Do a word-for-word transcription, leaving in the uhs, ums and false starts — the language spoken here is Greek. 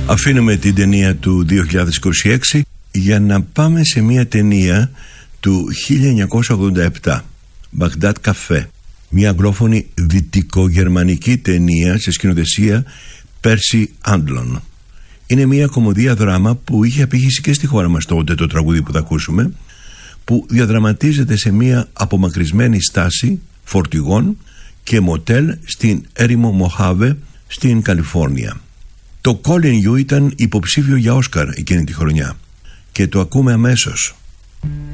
Αφήνουμε την ταινία του δύο χιλιάδες είκοσι έξι για να πάμε σε μια ταινία του χίλια εννιακόσια ογδόντα επτά, Μπαγντάτ Καφέ, μια αγγλόφωνη δυτικογερμανική ταινία σε σκηνοθεσία Πέρσι Άντλον. Είναι μια κομμωδία δράμα που είχε απήχηση και στη χώρα μας τότε, το τραγούδι που θα ακούσουμε, που διαδραματίζεται σε μια απομακρυσμένη στάση φορτηγών και μοτέλ στην έρημο Μοχάβε στην Καλιφόρνια. Το Calling You ήταν υποψήφιο για Όσκαρ εκείνη τη χρονιά και το ακούμε αμέσως.